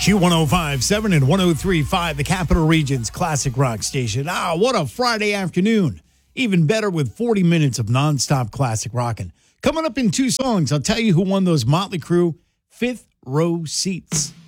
Q1057 and 1035, the Capital Region's classic rock station. What a Friday afternoon. Even better with 40 minutes of nonstop classic rocking. Coming up in two songs, I'll tell you who won those Motley Crue fifth row seats.